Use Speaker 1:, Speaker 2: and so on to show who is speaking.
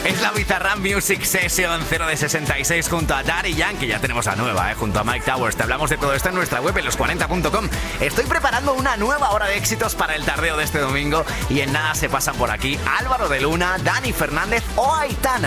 Speaker 1: Es la Bizarrap Music Session 0 de 66 junto a Daddy Yankee. Ya tenemos la nueva, junto a Mike Towers. Te hablamos de todo esto en nuestra web, en los40.com. Estoy preparando una nueva hora de éxitos para el tardeo de este domingo y en nada se pasan por aquí Álvaro de Luna, Dani Fernández o Aitana.